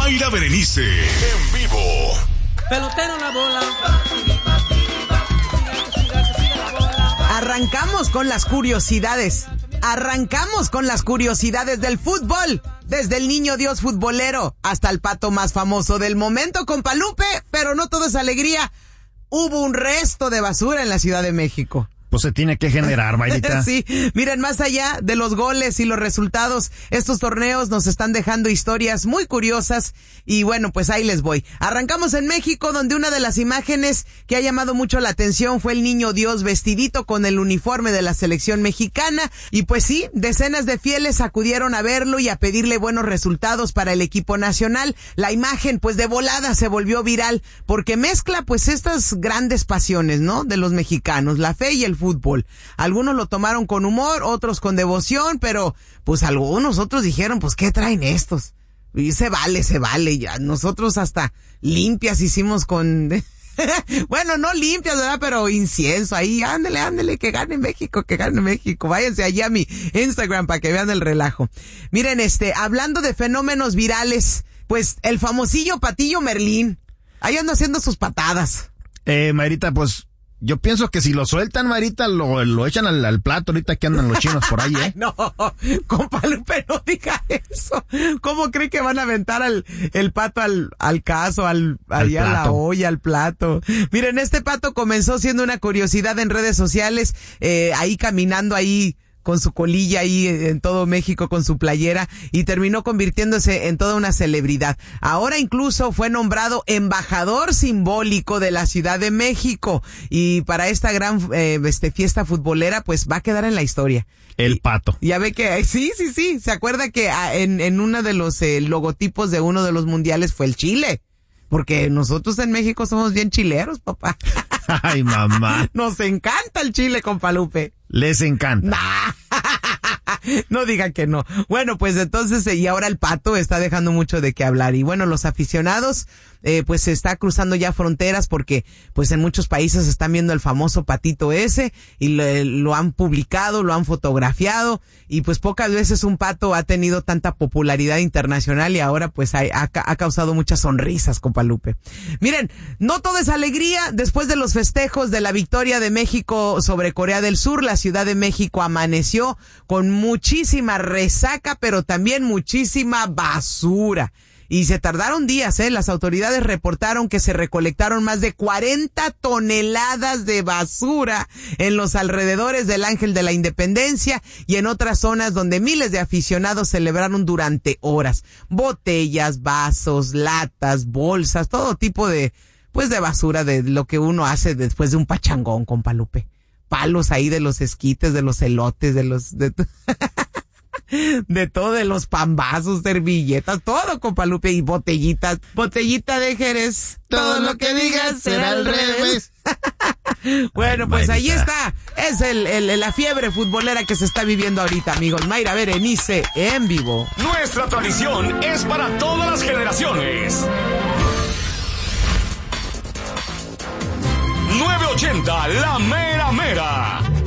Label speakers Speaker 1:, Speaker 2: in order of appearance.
Speaker 1: Mayra Berenice, en vivo.
Speaker 2: Pelotero la bola.
Speaker 3: Arrancamos con las curiosidades. Arrancamos con las curiosidades del fútbol. Desde el niño Dios futbolero hasta el pato más famoso del momento, compa Lupe. Pero no todo es alegría. Hubo un resto de basura en la Ciudad de México.
Speaker 4: Pues se tiene que generar, Mayrita.
Speaker 3: Sí, miren, más allá de los goles y los resultados, estos torneos nos están dejando historias muy curiosas y bueno, pues ahí les voy. Arrancamos en México, donde una de las imágenes que ha llamado mucho la atención fue el niño Dios vestidito con el uniforme de la selección mexicana y pues sí, decenas de fieles acudieron a verlo y a pedirle buenos resultados para el equipo nacional. La imagen pues de volada se volvió viral porque mezcla pues estas grandes pasiones, ¿no? De los mexicanos, la fe y el fútbol. Algunos lo tomaron con humor, otros con devoción, pero pues algunos otros dijeron, pues ¿qué traen estos? Y se vale, ya. Nosotros hasta limpias hicimos con... bueno, no limpias, ¿verdad? Pero incienso ahí, ándele, que gane México. Váyanse allá a mi Instagram para que vean el relajo. Miren, hablando de fenómenos virales, pues el famosillo Patillo Merlín, ahí anda haciendo sus patadas.
Speaker 4: Mayrita, pues yo pienso que si lo sueltan, Mayrita, lo echan al plato ahorita que andan los chinos por ahí,
Speaker 3: Ay, no, compa Lupe, no diga eso. ¿Cómo cree que van a aventar el pato al caso, allá a la olla, al plato? Miren, este pato comenzó siendo una curiosidad en redes sociales, ahí caminando ahí con su colilla ahí en todo México con su playera y terminó convirtiéndose en toda una celebridad. Ahora incluso fue nombrado embajador simbólico de la Ciudad de México y para esta gran fiesta futbolera pues va a quedar en la historia.
Speaker 4: El pato.
Speaker 3: Ya ve que sí, se acuerda que en uno de los logotipos de uno de los mundiales fue el Chile. Porque nosotros en México somos bien chileros, papá.
Speaker 4: Ay, mamá.
Speaker 3: Nos encanta el chile, compa Lupe.
Speaker 4: Les encanta.
Speaker 3: Nah. No digan que no. Bueno, pues entonces, y ahora el pato está dejando mucho de qué hablar. Y bueno, los aficionados, pues se está cruzando ya fronteras porque, pues en muchos países están viendo el famoso patito ese y lo han publicado, lo han fotografiado y pues pocas veces un pato ha tenido tanta popularidad internacional y ahora pues ha causado muchas sonrisas, compa Lupe. Miren, no todo es alegría. Después de los festejos de la victoria de México sobre Corea del Sur, la Ciudad de México amaneció con muchísima resaca, pero también muchísima basura. Y se tardaron días, Las autoridades reportaron que se recolectaron más de 40 toneladas de basura en los alrededores del Ángel de la Independencia y en otras zonas donde miles de aficionados celebraron durante horas. Botellas, vasos, latas, bolsas, todo tipo de basura de lo que uno hace después de un pachangón, compa Lupe. Palos ahí de los esquites, de los elotes, de todo, de los pambazos, servilletas, todo, compa Lupe, y botellitas. Botellita de Jerez, todo lo que digas será al revés. Bueno, pues ahí está. Es la fiebre futbolera que se está viviendo ahorita, amigos. Mayra Berenice, en vivo.
Speaker 1: Nuestra tradición es para todas las generaciones. 980, la mera mera.